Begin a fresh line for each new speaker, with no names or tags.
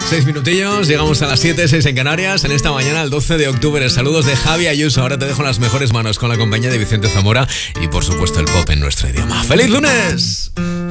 6 minutillos, llegamos a las 7, 6 en Canarias, en esta mañana, el 12 de octubre. Saludos de Javi Ayuso. Ahora te dejo en las mejores manos con la compañía de Vicente Zamora y, por supuesto, el pop en nuestro idioma. ¡Feliz lunes!